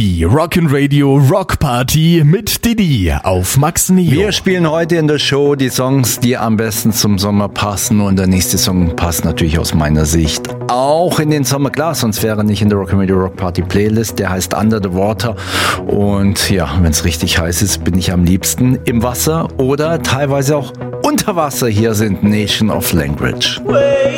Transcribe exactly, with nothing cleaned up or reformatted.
Die Rockin' Rock Party mit Didi auf Max Neo. Wir spielen heute in der Show die Songs, die am besten zum Sommer passen, und der nächste Song passt natürlich aus meiner Sicht auch in den Sommer. Klar, sonst wäre er nicht in der Rockin' Rock Party Playlist. Der heißt Under the Water, und ja, wenn es richtig heiß ist, bin ich am liebsten im Wasser oder teilweise auch unter Wasser. Hier sind Nation of Language.